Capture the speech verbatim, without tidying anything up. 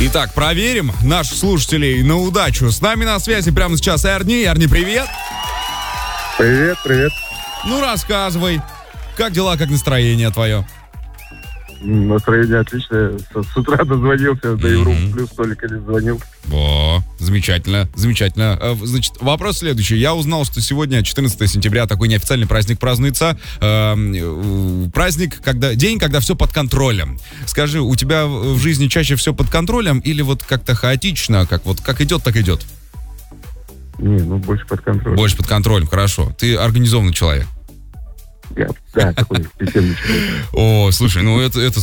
Итак, проверим наших слушателей на удачу. С нами на связи прямо сейчас Эрни. Эрни, привет. Привет, привет. Ну, рассказывай. Как дела, как настроение твое? Настроение отличное. С, с утра дозвонился до Европы Mm-hmm. Плюс, только не звонил. О, замечательно, замечательно. Э, Значит, вопрос следующий. Я узнал, что сегодня, четырнадцатое сентября, такой неофициальный праздник празднуется. Э, э, праздник, когда, день, когда все под контролем. Скажи, у тебя в в жизни чаще все под контролем или вот как-то хаотично, как вот как идет, так идет? Не, ну больше под контролем. Больше под контролем, хорошо. Ты организованный человек. Я, да, такой системный человек. О, слушай, ну это, это